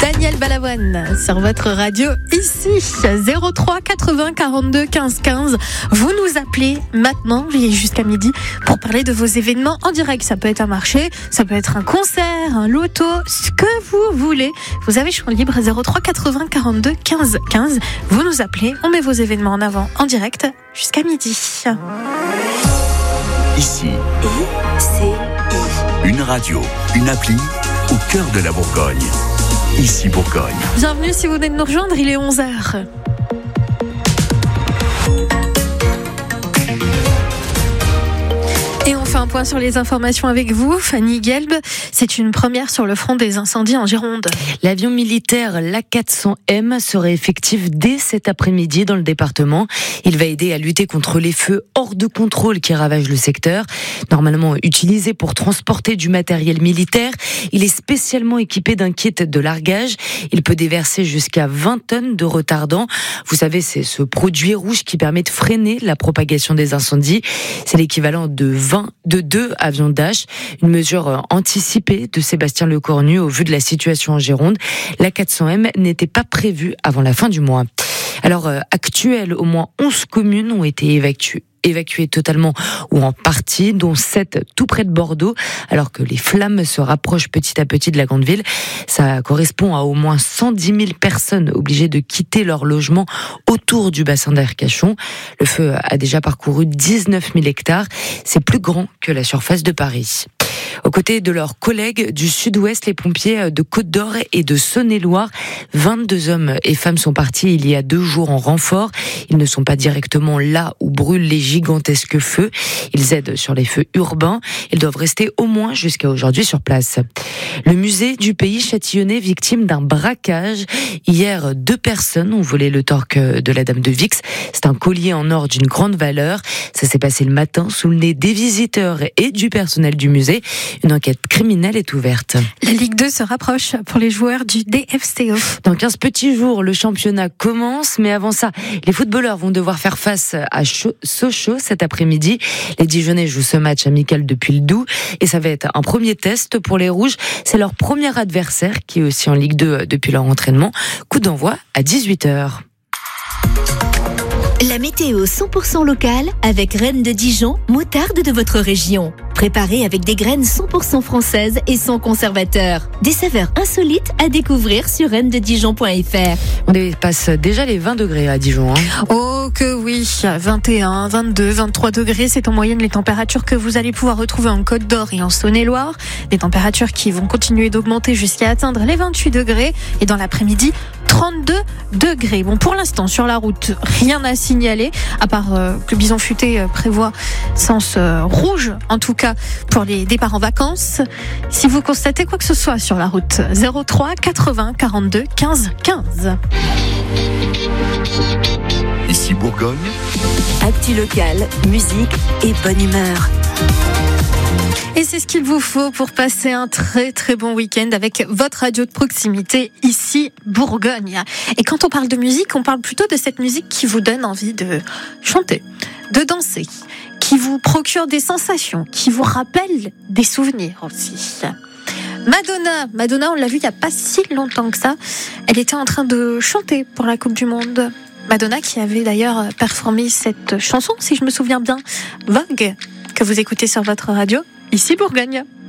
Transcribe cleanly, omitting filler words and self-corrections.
Daniel Balavoine sur votre radio ici 03 80 42 15 15. Vous nous appelez maintenant jusqu'à midi pour parler de vos événements en direct. Ça peut être un marché, ça peut être un concert, un loto, ce que vous voulez. Vous avez choix libre 03 80 42 15 15. Vous nous appelez, on met vos événements en avant en direct jusqu'à midi. Ici, une radio, une appli au cœur de la Bourgogne. Ici Bourgogne. Bienvenue si vous venez de nous rejoindre, il est 11h. Et on fait un point sur les informations avec vous, Fanny Gelb. C'est une première sur le front des incendies en Gironde. L'avion militaire l'A400M serait effectif dès cet après-midi dans le département. Il va aider à lutter contre les feux hors de contrôle qui ravagent le secteur. Normalement utilisé pour transporter du matériel militaire, il est spécialement équipé d'un kit de largage. Il peut déverser jusqu'à 20 tonnes de retardant. Vous savez, c'est ce produit rouge qui permet de freiner la propagation des incendies. C'est l'équivalent de 2 avions Dash, une mesure anticipée de Sébastien Lecornu au vu de la situation en Gironde. L'A400M n'était pas prévue avant la fin du mois. Alors, actuel, au moins 11 communes ont été évacuées totalement ou en partie, dont 7 tout près de Bordeaux, alors que les flammes se rapprochent petit à petit de la grande ville. Ça correspond à au moins 110 000 personnes obligées de quitter leur logement autour du bassin d'Arcachon. Le feu a déjà parcouru 19 000 hectares. C'est plus grand que la surface de Paris. Aux côtés de leurs collègues du Sud-Ouest, les pompiers de Côte-d'Or et de Saône-et-Loire, 22 hommes et femmes sont partis il y a 2 jours en renfort. Ils ne sont pas directement là où brûlent les gigantesques feux. Ils aident sur les feux urbains. Ils doivent rester au moins jusqu'à aujourd'hui sur place. Le musée du pays châtillonnais victime d'un braquage. Hier, 2 personnes ont volé le torque de la Dame de Vix. C'est un collier en or d'une grande valeur. Ça s'est passé le matin sous le nez des visiteurs et du personnel du musée. Une enquête criminelle est ouverte. La Ligue 2 se rapproche pour les joueurs du DFCO. Dans 15 petits jours, le championnat commence, mais avant ça, les footballeurs vont devoir faire face à Sochaux cet après-midi. Les Dijonais jouent ce match amical depuis le Doubs et ça va être un premier test pour les Rouges. C'est leur premier adversaire qui est aussi en Ligue 2 depuis leur entraînement. Coup d'envoi à 18h. La météo 100% locale avec Reine de Dijon, moutarde de votre région. Préparée avec des graines 100% françaises et sans conservateur. Des saveurs insolites à découvrir sur reinededijon.fr. On dépasse déjà les 20 degrés à Dijon. Oh que oui, 21, 22, 23 degrés, c'est en moyenne les températures que vous allez pouvoir retrouver en Côte-d'Or et en Saône-et-Loire. Des températures qui vont continuer d'augmenter jusqu'à atteindre les 28 degrés. Et dans l'après-midi, 32 degrés. Bon, pour l'instant, sur la route, rien à signaler, à part que Bison Futé prévoit sens rouge, en tout cas pour les départs en vacances. Si vous constatez quoi que ce soit sur la route, 03 80 42 15 15. Ici Bourgogne. Actu locale, musique et bonne humeur. Et c'est ce qu'il vous faut pour passer un très très bon week-end avec votre radio de proximité, ici Bourgogne. Et quand on parle de musique, on parle plutôt de cette musique qui vous donne envie de chanter, de danser, qui vous procure des sensations, qui vous rappelle des souvenirs aussi. Madonna, on l'a vu il n'y a pas si longtemps que ça. Elle était en train de chanter pour la Coupe du Monde. Madonna qui avait d'ailleurs performé cette chanson, si je me souviens bien, Vogue, que vous écoutez sur votre radio, ici Bourgogne.